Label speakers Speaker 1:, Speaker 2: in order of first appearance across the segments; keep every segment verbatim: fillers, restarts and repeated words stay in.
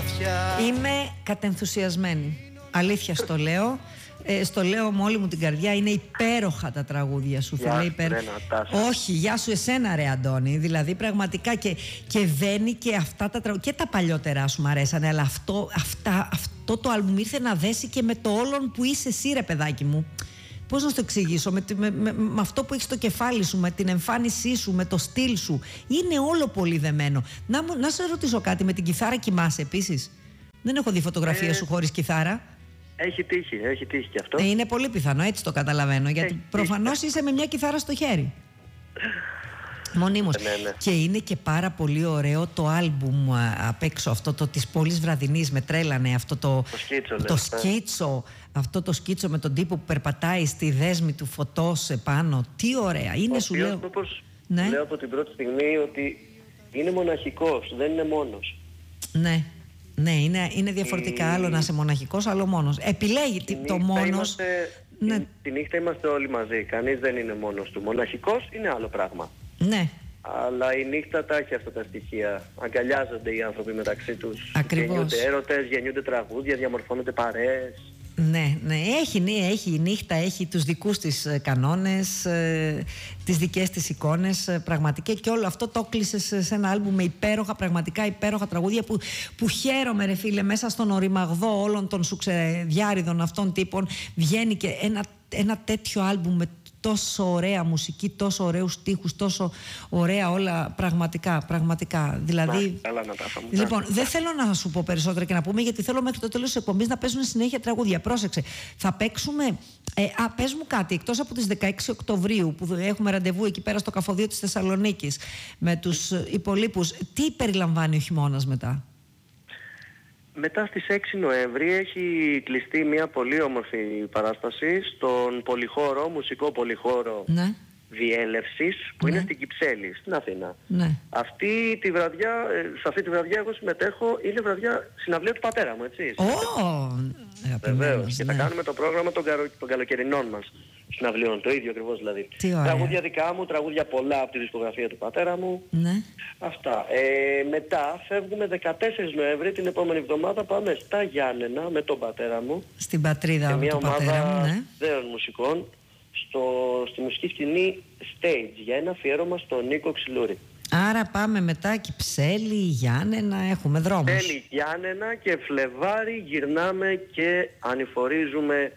Speaker 1: βαθιά.
Speaker 2: Είμαι κατενθουσιασμένη. Αλήθεια στο λέω. Ε, στο λέω με όλη μου την καρδιά. Είναι υπέροχα τα τραγούδια σου.
Speaker 3: Γεια
Speaker 2: φίλε,
Speaker 3: σου,
Speaker 2: υπέρ...
Speaker 3: Ρένα,
Speaker 2: Όχι, γεια σου εσένα ρε Αντώνη. Δηλαδή πραγματικά και, και Βέννη και αυτά τα τραγούδια. Και τα παλιότερά σου μ' αρέσανε. Αλλά αυτό, αυτά, αυτό το άλμπουμ ήρθε να δέσει και με το όλον που είσαι εσύ ρε παιδάκι μου. Πώς να σου το εξηγήσω, με, με, με, με αυτό που έχεις στο κεφάλι σου, με την εμφάνισή σου, με το στυλ σου. Είναι όλο πολύ δεμένο. Να, να σε ρωτήσω κάτι, με την κιθάρα κοιμάσαι επίσης? Δεν έχω δει φωτογραφία ε, σου χωρίς κιθάρα.
Speaker 3: Έχει τύχει, έχει τύχει και αυτό.
Speaker 2: Ε, είναι πολύ πιθανό, έτσι το καταλαβαίνω. Γιατί προφανώς είσαι με μια κιθάρα στο χέρι. Μονίμως.
Speaker 3: Ναι, ναι.
Speaker 2: Και είναι και πάρα πολύ ωραίο το άλμπουμ απ' έξω, αυτό το της Πόλης Βραδινής, με τρέλανε αυτό το,
Speaker 3: το, σκίτσο,
Speaker 2: το σκίτσο, αυτό το σκίτσο με τον τύπο που περπατάει στη δέσμη του φωτός επάνω. Τι ωραία, είναι, σου λέω.
Speaker 3: Όπως
Speaker 2: ναι.
Speaker 3: λέω από την πρώτη στιγμή ότι είναι μοναχικός, δεν είναι μόνος.
Speaker 2: Ναι. Ναι, είναι, είναι διαφορετικά. Η... Άλλο να είσαι μοναχικός, άλλο μόνος. Επιλέγει τη το μόνος.
Speaker 3: Είμαστε,
Speaker 2: ναι.
Speaker 3: τη, τη νύχτα είμαστε όλοι μαζί. Κανείς δεν είναι μόνος του. Μοναχικός είναι άλλο πράγμα.
Speaker 2: Ναι.
Speaker 3: Αλλά η νύχτα τα έχει αυτά τα στοιχεία. Αγκαλιάζονται οι άνθρωποι μεταξύ τους.
Speaker 2: Ακριβώς.
Speaker 3: Γεννιούνται έρωτες, γεννιούνται τραγούδια, διαμορφώνονται παρέες.
Speaker 2: Ναι, ναι, έχει, ναι, έχει η νύχτα, έχει τους δικούς της κανόνες, ε, τις δικές της εικόνες, ε, πραγματικά, και όλο αυτό το κλείσες σε ένα άλμπουμ με υπέροχα, πραγματικά υπέροχα τραγούδια που, που χαίρομαι ρε φίλε, μέσα στον οριμαγδό όλων των σουξεδιάριδων αυτών τύπων βγαίνει και ένα, ένα τέτοιο άλμπουμ με τόσο ωραία μουσική, τόσο ωραίους στίχους, τόσο ωραία όλα, πραγματικά, πραγματικά. Δηλαδή,
Speaker 3: καλά να τα φάμε.
Speaker 2: Λοιπόν, δεν θέλω να σου πω περισσότερα και να πούμε, γιατί θέλω μέχρι το τέλος της εκπομπής να παίζουν συνέχεια τραγούδια. Πρόσεξε, θα παίξουμε, ε, α, πες μου κάτι, εκτός από τις δεκαέξι Οκτωβρίου που έχουμε ραντεβού εκεί πέρα στο Καφοδείο της Θεσσαλονίκης με τους υπολείπους, τι περιλαμβάνει ο χειμώνας μετά?
Speaker 3: Μετά στις έξι Νοέμβρη έχει κλειστεί μια πολύ όμορφη παράσταση στον πολυχώρο, μουσικό πολυχώρο
Speaker 2: ναι.
Speaker 3: Διέλευσης, που
Speaker 2: ναι.
Speaker 3: είναι στην Κυψέλη, στην Αθήνα.
Speaker 2: Ναι.
Speaker 3: Αυτή τη βραδιά, σε αυτή τη βραδιά εγώ συμμετέχω, είναι βραδιά συναυλία του πατέρα μου, έτσι.
Speaker 2: Ω,
Speaker 3: βεβαίως. Και
Speaker 2: ναι.
Speaker 3: θα κάνουμε το πρόγραμμα των, καρο... των καλοκαιρινών μας συναυλίων, το ίδιο ακριβώς δηλαδή. Τραγούδια δικά μου, τραγούδια πολλά από τη δισκογραφία του πατέρα μου.
Speaker 2: Ναι. Αυτά.
Speaker 3: Ε, μετά φεύγουμε δεκατέσσερις Νοέμβρη, την επόμενη εβδομάδα πάμε στα Γιάννενα με τον πατέρα μου.
Speaker 2: Στην πατρίδα του πατέρα μου, ναι.
Speaker 3: Δέων μουσικών, στο, στη μουσική σκηνή Stage, για ένα αφιέρωμα στον Νίκο Ξυλούρη.
Speaker 2: Άρα πάμε μετά Κυψέλη, Γιάννενα, έχουμε δρόμους.
Speaker 3: Κυψέλη, Γιάννενα και Φλεβάρι γυρνάμε και ανηφορίζουμε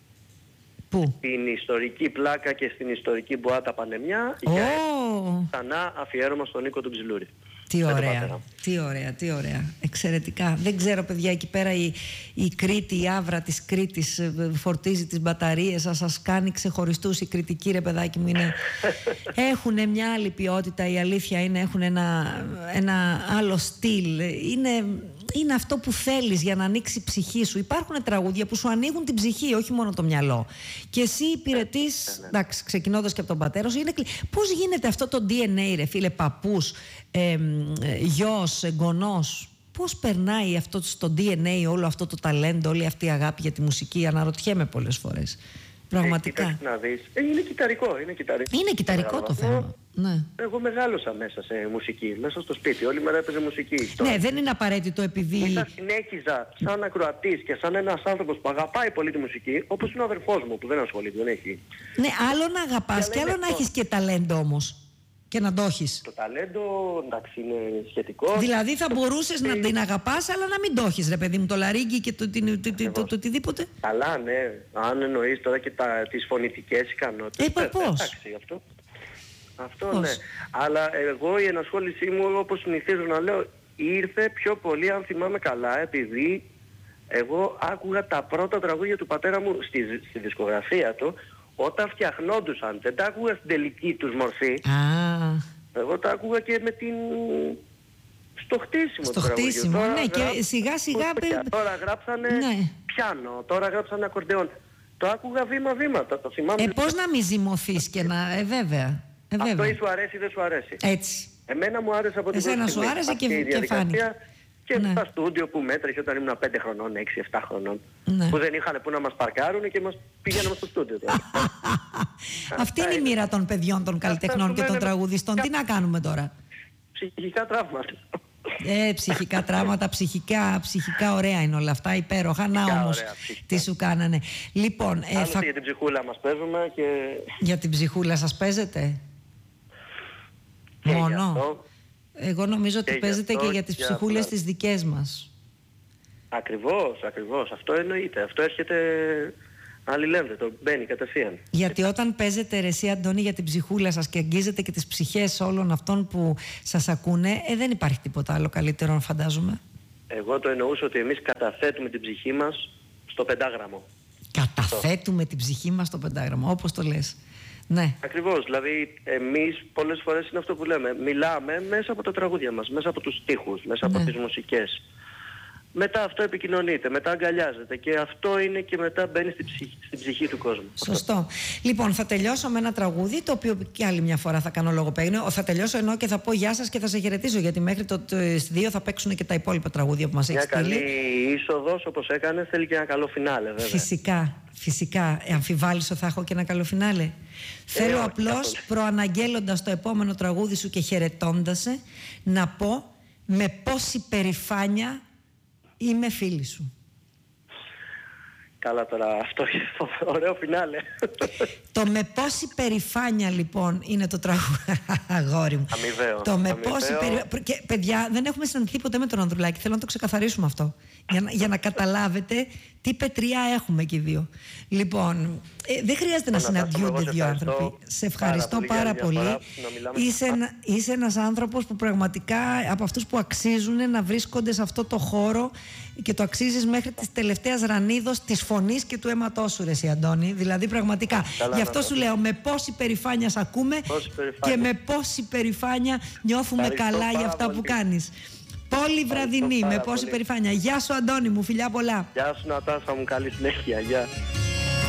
Speaker 2: Πού?
Speaker 3: Στην ιστορική πλάκα και στην ιστορική Μποάτα Πανεμιά
Speaker 2: oh.
Speaker 3: για ξανά αφιέρωμα στον Νίκο του Ξυλούρη.
Speaker 2: Τι ωραία, τι ωραία, τι ωραία. Εξαιρετικά. Δεν ξέρω, παιδιά, εκεί πέρα η, η Κρήτη, η άβρα της Κρήτης φορτίζει τις μπαταρίες σας, σας κάνει ξεχωριστούς. Οι Κρητικοί, ρε παιδάκι μου, είναι... έχουν μια άλλη ποιότητα, η αλήθεια είναι, έχουν ένα, ένα άλλο στυλ. Είναι, είναι αυτό που θέλεις για να ανοίξει η ψυχή σου. Υπάρχουν τραγούδια που σου ανοίγουν την ψυχή, όχι μόνο το μυαλό. Και εσύ υπηρετείς, εντάξει, ξεκινώντας και από τον πατέρα σου, είναι... πώς γίνεται αυτό το ντι εν έι, ρε φίλε, παππούς, ε, γιος, εγγονός, πώς περνάει αυτό στο ντι εν έι όλο αυτό το ταλέντο, όλη αυτή η αγάπη για τη μουσική? Αναρωτιέμαι πολλές φορές. Πραγματικά.
Speaker 3: Ε, να δεις. Ε, είναι κυταρικό, είναι κυταρικό.
Speaker 2: Είναι κυταρικό το θέμα. Ναι.
Speaker 3: Εγώ μεγάλωσα μέσα σε μουσική, μέσα στο σπίτι. Όλη μέρα έπαιζε μουσική.
Speaker 2: Ναι, δεν είναι απαραίτητο επειδή...
Speaker 3: Μετά συνέχιζα σαν ακροατής και σαν ένας άνθρωπος που αγαπάει πολύ τη μουσική, όπως είναι ο αδερφός μου που δεν ασχολείται, δεν έχει.
Speaker 2: Ναι, άλλο να αγαπάς και άλλο να έχεις και ταλέντο όμως. Και να το έχεις.
Speaker 3: Το ταλέντο, εντάξει, είναι σχετικό.
Speaker 2: Δηλαδή θα μπορούσες να την αγαπάς, αλλά να μην το έχεις, ρε παιδί μου, το λαρίγκι και το, το, το, το, το, το οτιδήποτε.
Speaker 3: Καλά, ναι. Αν εννοείς τώρα και τα, τις φωνητικές ικανότητες.
Speaker 2: Ε, πώς.
Speaker 3: Εντάξει, αυτό. Αυτό πώς? Ναι. Αλλά εγώ η ενασχόλησή μου, όπως συνηθίζω να λέω, ήρθε πιο πολύ, αν θυμάμαι καλά, επειδή εγώ άκουγα τα πρώτα τραγούδια του πατέρα μου στη, στη δισκογραφία του, όταν φτιαχνόντουσαν. Δεν τα άκουγα στην τελική τους μορφή.
Speaker 2: Ah.
Speaker 3: Εγώ τα άκουγα και με την... στο χτίσιμο.
Speaker 2: Στο χτίσιμο, ναι, γρά... και σιγά σιγά...
Speaker 3: Τώρα γράψανε
Speaker 2: ναι.
Speaker 3: πιάνο, τώρα γράψανε ακορντεόν. Το άκουγα βήμα-βήμα, το, το θυμάμαι.
Speaker 2: Ε, πώς να μη ζυμωθείς και να... Ε, βέβαια. Ε, βέβαια.
Speaker 3: Αυτό ή σου αρέσει ή δεν σου αρέσει.
Speaker 2: Έτσι.
Speaker 3: Εμένα μου άρεσε από την πρώτη
Speaker 2: στιγμή. Εσένα σου άρεσε και, και φάνηκε.
Speaker 3: Και
Speaker 2: ναι.
Speaker 3: στα στούντιο που μέτρεχε όταν ήμουν πέντε χρονών, έξι εφτά χρονών.
Speaker 2: Ναι.
Speaker 3: Που δεν είχαν που να μας παρκάρουν και μας πήγαιναμε στο στούντιο.
Speaker 2: Αυτή είναι η μοίρα των παιδιών, των καλλιτεχνών και των τραγουδιστών. Τι να κάνουμε τώρα?
Speaker 3: Ψυχικά τραύματα.
Speaker 2: Ε, ψυχικά τραύματα, ψυχικά, ψυχικά ωραία είναι όλα αυτά, υπέροχα. Να όμως, τι σου κάνανε. Λοιπόν,
Speaker 3: ε, θα... για την ψυχούλα μας παίζουμε και...
Speaker 2: Για την ψυχούλα σας παίζετε?
Speaker 3: Και
Speaker 2: μόνο. Εγώ νομίζω ότι παίζετε και για τις ψυχούλες για... τις δικές μας.
Speaker 3: Ακριβώς, ακριβώς. Αυτό εννοείται. Αυτό έρχεται αλληλένδετο, μπαίνει κατευθείαν.
Speaker 2: Γιατί όταν παίζετε ρε εσύ Αντώνη για την ψυχούλα σας και αγγίζετε και τις ψυχές όλων αυτών που σας ακούνε, ε, δεν υπάρχει τίποτα άλλο καλύτερο, φαντάζομαι.
Speaker 3: Εγώ το εννοούσα ότι εμείς καταθέτουμε την ψυχή μας στο πεντάγραμμο.
Speaker 2: Καταθέτουμε αυτό. Την ψυχή μας στο πεντάγραμμο, όπως το λες. Ναι.
Speaker 3: Ακριβώς, δηλαδή εμείς πολλές φορές είναι αυτό που λέμε. Μιλάμε μέσα από τα τραγούδια μας, μέσα από τους στίχους, μέσα ναι. από τις μουσικές. Μετά αυτό επικοινωνείται, μετά αγκαλιάζεται και αυτό είναι και μετά μπαίνει στην ψυχή, στην ψυχή του κόσμου.
Speaker 2: Σωστό. Αυτό. Λοιπόν, θα τελειώσω με ένα τραγούδι το οποίο και άλλη μια φορά θα κάνω λογοπαίγνιο. Θα τελειώσω ενώ και θα πω γεια σας και θα σε χαιρετήσω, γιατί μέχρι το δύο θα παίξουν και τα υπόλοιπα τραγούδια που μας έχει στείλει.
Speaker 3: Μια καλή είσοδος όπως έκανε θέλει και ένα καλό φινάλε βέβαια.
Speaker 2: Φυσικά, φυσικά. Ε, αμφιβάλλεις ότι θα έχω και ένα καλό φινάλε. Ε, Θέλω απλώς προαναγγέλλοντας το επόμενο τραγούδι σου και χαιρετώντας σε, να πω με πόση περηφάνεια είμαι φίλη σου.
Speaker 3: Καλά τώρα, αυτό είναι ωραίο φινάλε.
Speaker 2: Το με πόση περηφάνεια λοιπόν είναι το τραγούδι, αγόρι μου.
Speaker 3: Αμοιβαίο.
Speaker 2: Το με πόση περηφάνεια. Και παιδιά, δεν έχουμε συναντηθεί ποτέ με τον Ανδρουλάκη. Θέλω να το ξεκαθαρίσουμε αυτό. Για να, για να καταλάβετε τι πετριά έχουμε και οι δύο. Λοιπόν, ε, δεν χρειάζεται να συναντιούνται δύο άνθρωποι. Σε ευχαριστώ πάρα πολύ. Πάρα πολύ. Είσαι, ένα, είσαι ένας άνθρωπος που πραγματικά από αυτούς που αξίζουν να βρίσκονται σε αυτό το χώρο και το αξίζεις μέχρι της τελευταίας ρανίδος της φωνής και του αίματός σου, ρε εσύ Αντώνη. Δηλαδή πραγματικά. Καλά, γι' αυτό σου λέω, με πόση περηφάνεια σ' ακούμε και με πόση περηφάνεια νιώθουμε ευχαριστώ καλά για αυτά πολύ. Που κάνεις. Πόλη βραδινή, με πόση περηφάνεια. Γεια σου Αντώνη μου, φιλιά πολλά.
Speaker 3: Γεια σου Νατάσα μου, καλή συνέχεια. Γεια.